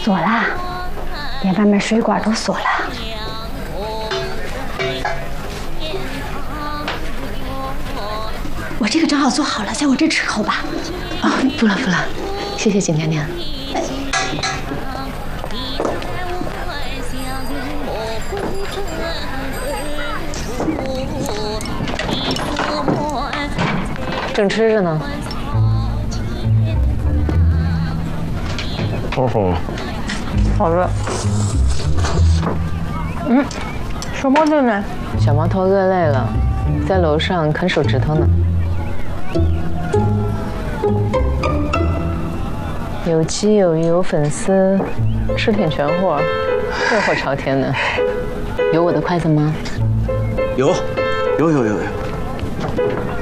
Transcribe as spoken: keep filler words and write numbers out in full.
锁了，连外面水管都锁了。我这个正好做好了，在我这吃口吧。 啊、哦，不了不了，谢谢景娘娘。正吃着呢。 好好， 好热。 嗯，什么对呢？ 小毛头饿累了，在楼上啃手指头呢。有鸡有鱼有粉丝，吃点全货，热火朝天的。有我的筷子吗？ 有，有有有有。